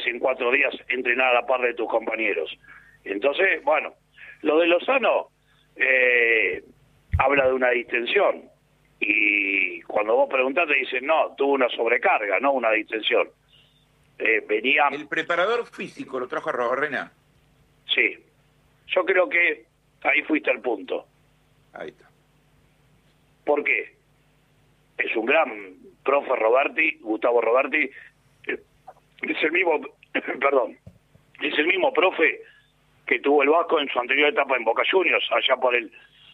en 4 días entrenar a la par de tus compañeros. Entonces, bueno, lo de Lozano habla de una distensión. Y cuando vos preguntás te dicen, no, tuvo una sobrecarga, no una distensión. Venía... ¿El preparador físico lo trajo a Robarrena? Sí. Yo creo que ahí fuiste al punto. Ahí está. ¿Por qué? Es un gran profe Gustavo Roberti, es el mismo, perdón, es el mismo profe que tuvo el Vasco en su anterior etapa en Boca Juniors, allá por el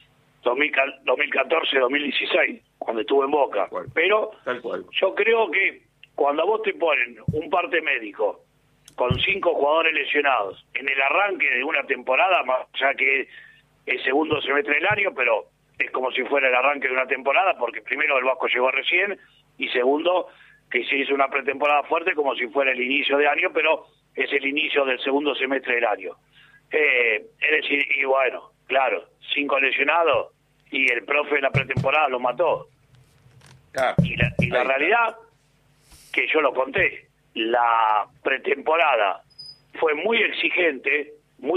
2014-2016, cuando estuvo en Boca. Tal cual. Pero Tal cual. yo creo que cuando a vos te ponen un parte médico con 5 jugadores lesionados en el arranque de una temporada, ya que el segundo semestre del año, pero es como si fuera el arranque de una temporada, porque primero el Vasco llegó recién, y segundo, que se hizo una pretemporada fuerte como si fuera el inicio de año, pero es el inicio del segundo semestre del año. Es decir, y bueno, claro, 5 lesionados, y el profe de la pretemporada lo mató. Ah, Y la realidad, que yo lo conté, la pretemporada fue muy exigente,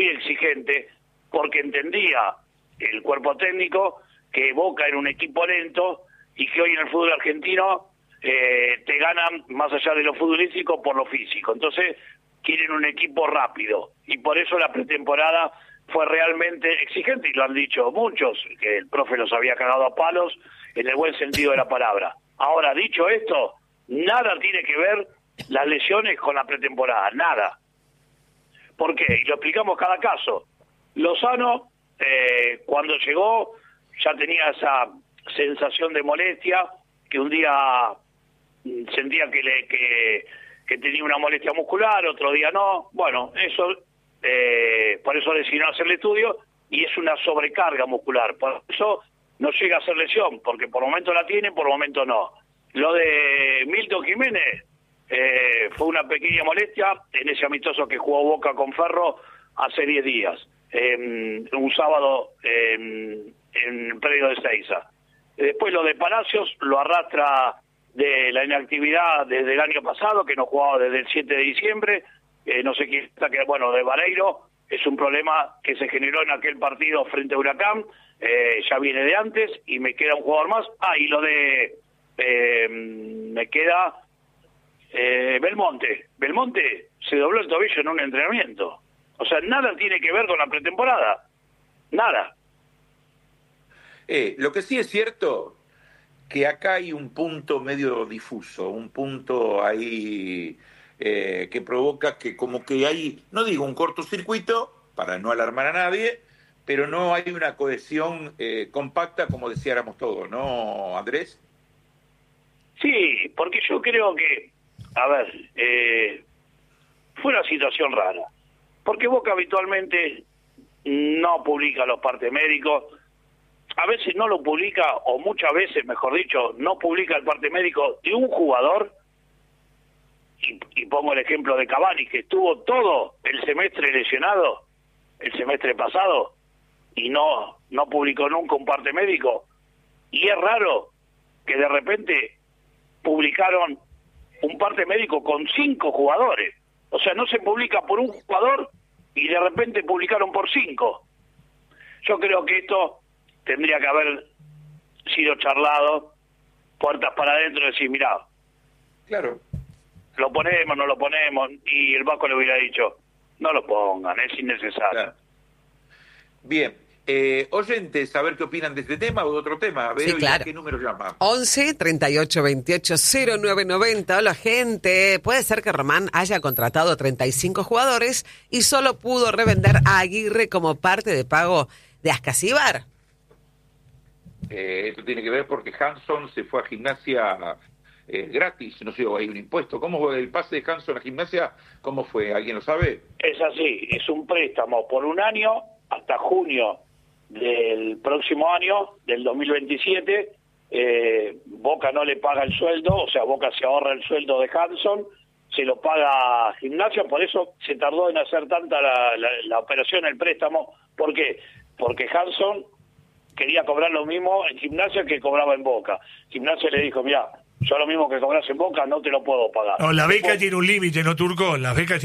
porque entendía el cuerpo técnico que Boca era un equipo lento y que hoy en el fútbol argentino te ganan más allá de lo futbolístico por lo físico. Entonces quieren un equipo rápido y por eso la pretemporada fue realmente exigente, y lo han dicho muchos, que el profe los había cagado a palos en el buen sentido de la palabra. Ahora, dicho esto, nada tiene que ver las lesiones con la pretemporada, nada. ¿Por qué? Y lo explicamos cada caso. Lozano, cuando llegó, ya tenía esa sensación de molestia, que un día sentía que tenía una molestia muscular, otro día no. Bueno, eso, por eso decidió hacer el estudio, y es una sobrecarga muscular. Por eso no llega a ser lesión, porque por momento la tiene, por momento no. Lo de Milton Jiménez fue una pequeña molestia en ese amistoso que jugó Boca con Ferro hace 10 días, un sábado en el predio de Ezeiza. Después lo de Palacios lo arrastra de la inactividad desde el año pasado, que no jugaba desde el 7 de diciembre, no sé quién está, que bueno, de Vareiro, es un problema que se generó en aquel partido frente a Huracán, ya viene de antes, y me queda un jugador más. Y lo de me queda Belmonte se dobló el tobillo en un entrenamiento. O sea, nada tiene que ver con la pretemporada, nada. Lo que sí es cierto, que acá hay un punto medio difuso, un punto ahí que provoca que como que hay, no digo un cortocircuito, para no alarmar a nadie, pero no hay una cohesión compacta como deseáramos todos, ¿no, Andrés? Sí, porque yo creo que, a ver, fue una situación rara, porque Boca habitualmente no publica los partes médicos, a veces no lo publica, o muchas veces, mejor dicho, no publica el parte médico de un jugador, y pongo el ejemplo de Cavani, que estuvo todo el semestre lesionado, el semestre pasado, y no publicó nunca un parte médico, y es raro que de repente publicaron un parte médico con 5 jugadores, o sea, no se publica por un jugador y de repente publicaron por 5. Yo creo que esto tendría que haber sido charlado, puertas para adentro, y decir, mirá, claro, lo ponemos, no lo ponemos, y el Vasco le hubiera dicho, no lo pongan, es innecesario. claro. Bien, oyentes, a ver qué opinan de este tema o de otro tema. A ver, Sí, claro. ¿qué número llama? 11 38 28 0990. Hola, gente. Puede ser que Román haya contratado 35 jugadores y solo pudo revender a Aguirre como parte de pago de Ascasíbar. Esto tiene que ver porque Hanson se fue a Gimnasia gratis, no sé, o hay un impuesto. ¿Cómo fue el pase de Hanson a Gimnasia? ¿Cómo fue? ¿Alguien lo sabe? Es así, es un préstamo por un año hasta junio del próximo año, del 2027. Boca no le paga el sueldo, o sea, Boca se ahorra el sueldo de Hanson, se lo paga Gimnasia, por eso se tardó en hacer tanta la operación, el préstamo. ¿Por qué? Porque Hanson quería cobrar lo mismo en Gimnasia que cobraba en Boca. Gimnasia le dijo, mirá, yo lo mismo que cobras en Boca no te lo puedo pagar. No, la beca tiene un límite, ¿no, Turco? Las becas